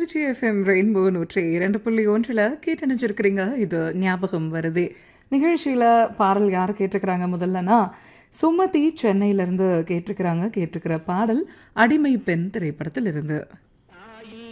Trichy FM rainbow 102.1 கேட்டணிச்சிருக்கிறீங்க. இது ஞாபகம் வருது நிகழ்ச்சியில் பாடல் யார் கேட்டிருக்கிறாங்க முதல்லனா சுமதி சென்னையிலேருந்து கேட்டிருக்கிறாங்க. கேட்டிருக்கிற பாடல் அடிமை பெண் திரைப்படத்தில் இருந்து.